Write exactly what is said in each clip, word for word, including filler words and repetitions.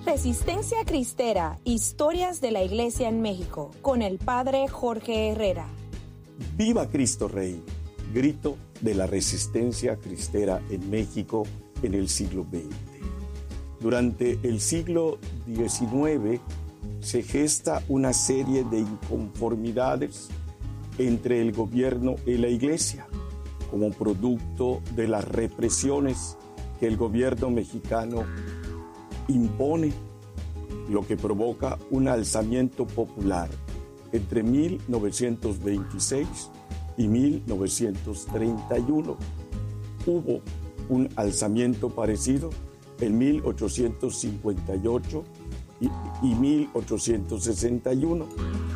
Resistencia Cristera, historias de la Iglesia en México, con el Padre Jorge Herrera. ¡Viva Cristo Rey! Grito de la resistencia cristera en México en el siglo veinte. Durante el siglo diecinueve se gesta una serie de inconformidades entre el gobierno y la Iglesia, como producto de las represiones que el gobierno mexicano impone, lo que provoca un alzamiento popular entre mil novecientos veintiséis y mil novecientos treinta y uno. Hubo un alzamiento parecido en mil ochocientos cincuenta y ocho y, y mil ochocientos sesenta y uno.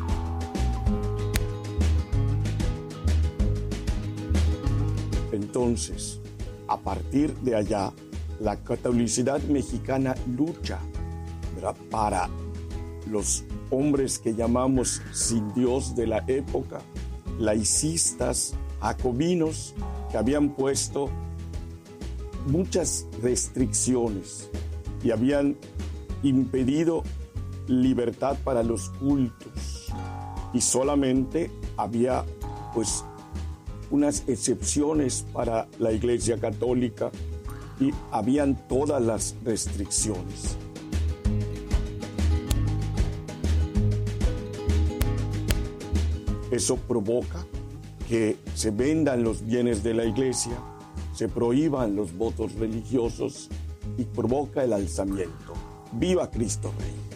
Entonces, a partir de allá, la catolicidad mexicana lucha, ¿verdad?, para los hombres que llamamos sin Dios de la época, laicistas, jacobinos, que habían puesto muchas restricciones y habían impedido libertad para los cultos, y solamente había pues unas excepciones para la Iglesia Católica y habían todas las restricciones. Eso provoca que se vendan los bienes de la Iglesia, se prohíban los votos religiosos y provoca el alzamiento. ¡Viva Cristo Rey!